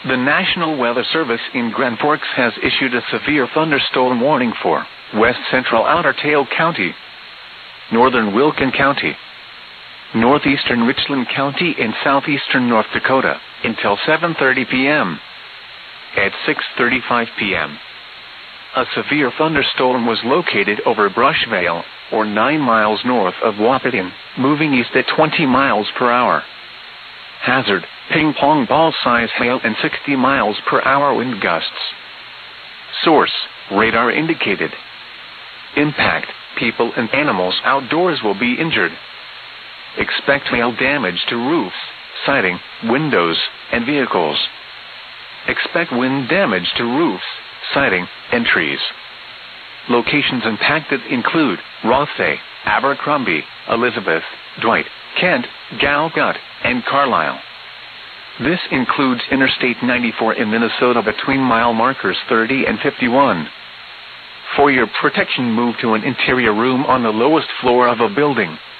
The National Weather Service in Grand Forks has issued a severe thunderstorm warning for west central Otter Tail County, northern Wilkin County, northeastern Richland County, and southeastern North Dakota until 7:30 p.m. At 6:35 p.m., a severe thunderstorm was located over Brushvale, or 9 miles north of Wahpeton, moving east at 20 miles per hour. Hazard: ping-pong ball-size hail and 60 miles per hour wind gusts. Source: radar indicated. Impact: people and animals outdoors will be injured. Expect hail damage to roofs, siding, windows, and vehicles. Expect wind damage to roofs, siding, and trees. Locations impacted include Rothsay, Abercrombie, Elizabeth, Dwight, Kent, Galgut, and Carlisle. This includes Interstate 94 in Minnesota between mile markers 30 and 51. For your protection, move to an interior room on the lowest floor of a building.